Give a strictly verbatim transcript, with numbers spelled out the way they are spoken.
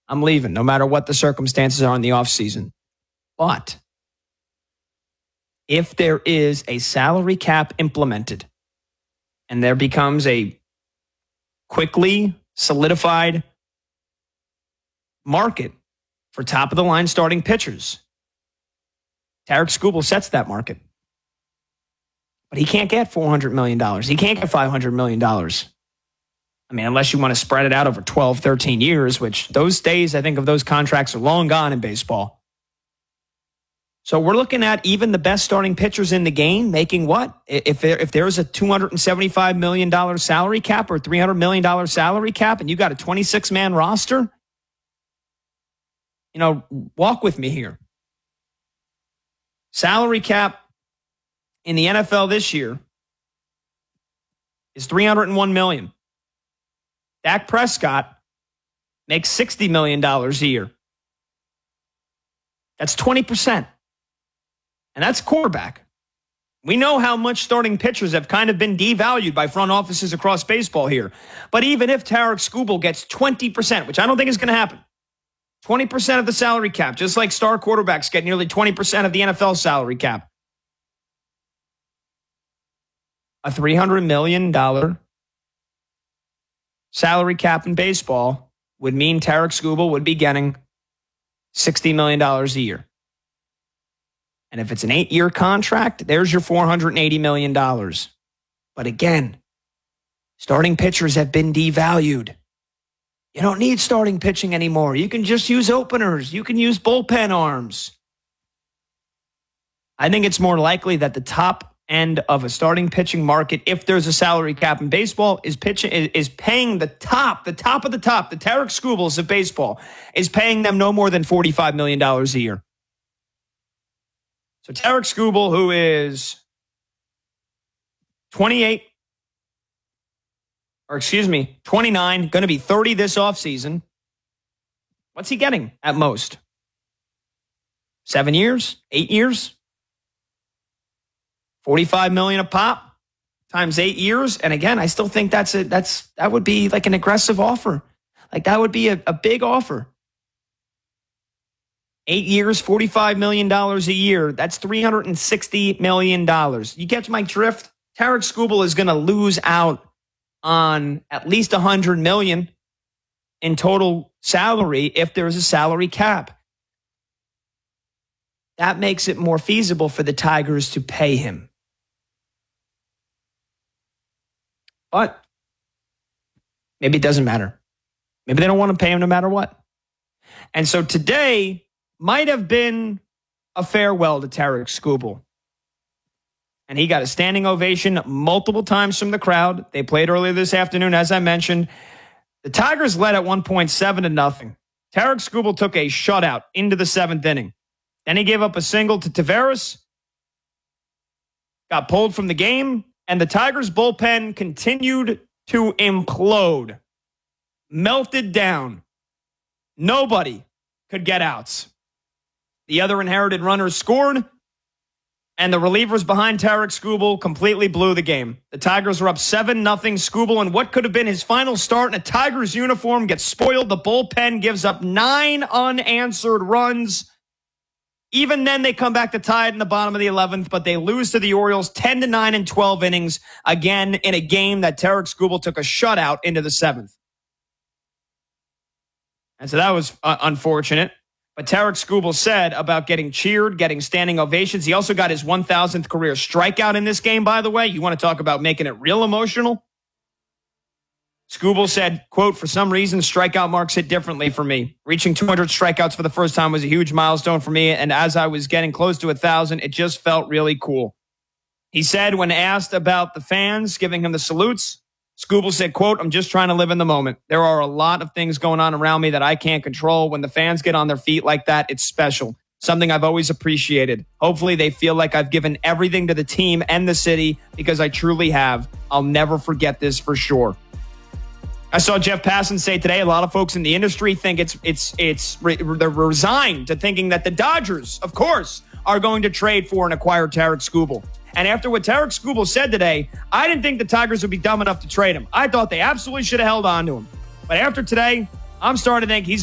I'm leaving, no matter what the circumstances are in the offseason. But if there is a salary cap implemented and there becomes a quickly solidified market for top-of-the-line starting pitchers, Tarik Skubal sets that market. But he can't get four hundred million dollars. He can't get five hundred million dollars. I mean, unless you want to spread it out over twelve, thirteen years, which those days, I think, of those contracts are long gone in baseball. So we're looking at even the best starting pitchers in the game making what? If there, if there's a two hundred seventy-five million dollars salary cap or three hundred million dollars salary cap and you got a twenty-six man roster, you know, walk with me here. Salary cap in the N F L this year is three hundred one million dollars. Dak Prescott makes sixty million dollars a year. That's twenty percent. And that's quarterback. We know how much starting pitchers have kind of been devalued by front offices across baseball here. But even if Tarik Skubal gets twenty percent, which I don't think is going to happen, twenty percent of the salary cap, just like star quarterbacks get nearly twenty percent of the N F L salary cap. A three hundred million dollars salary cap in baseball would mean Tarik Skubal would be getting sixty million dollars a year. And if it's an eight-year contract, there's your four hundred eighty million dollars. But again, starting pitchers have been devalued. You don't need starting pitching anymore. You can just use openers. You can use bullpen arms. I think it's more likely that the top end of a starting pitching market, if there's a salary cap in baseball, is pitching is paying the top, the top of the top, the Tarik Skubals of baseball, is paying them no more than forty-five million dollars a year. So Tarik Skubal, who is twenty-eight, or excuse me, twenty-nine, going to be thirty this offseason. What's he getting at most? Seven years? Eight years? forty-five million dollars a pop times eight years. And again, I still think that's a, that's that would be like an aggressive offer. Like that would be a, a big offer. Eight years, forty-five million dollars a year. That's three hundred sixty million dollars. You catch my drift? Tarik Skubal is going to lose out on at least one hundred million dollars in total salary if there's a salary cap. That makes it more feasible for the Tigers to pay him. But maybe it doesn't matter. Maybe they don't want to pay him no matter what. And so today might have been a farewell to Tarik Skubal. And he got a standing ovation multiple times from the crowd. They played earlier this afternoon, as I mentioned. The Tigers led at one point seven to nothing. Tarik Skubal took a shutout into the seventh inning. Then he gave up a single to Taveras, got pulled from the game, and the Tigers bullpen continued to implode, melted down. Nobody could get outs. The other inherited runners scored, and the relievers behind Tarik Skubal completely blew the game. The Tigers were up seven nothing. Skubal, in what could have been his final start in a Tigers uniform, gets spoiled. The bullpen gives up nine unanswered runs. Even then, they come back to tie it in the bottom of the eleventh, but they lose to the Orioles ten to nine in twelve innings, again in a game that Tarik Skubal took a shutout into the seventh. And so that was uh, unfortunate. But Tarik Skubal said about getting cheered, getting standing ovations. He also got his one thousandth career strikeout in this game, by the way. You want to talk about making it real emotional? Skubal said, quote, "For some reason, strikeout marks hit differently for me. Reaching two hundred strikeouts for the first time was a huge milestone for me, and as I was getting close to one thousand, it just felt really cool." He said when asked about the fans giving him the salutes, Skubal said, quote, "I'm just trying to live in the moment. There are a lot of things going on around me that I can't control. When the fans get on their feet like that, it's special. Something I've always appreciated. Hopefully they feel like I've given everything to the team and the city because I truly have. I'll never forget this for sure." I saw Jeff Passan say today, a lot of folks in the industry think it's, it's, it's, they're resigned to thinking that the Dodgers, of course, are going to trade for and acquire Tarik Skubal. And after what Tarik Skubal said today, I didn't think the Tigers would be dumb enough to trade him. I thought they absolutely should have held on to him. But after today, I'm starting to think he's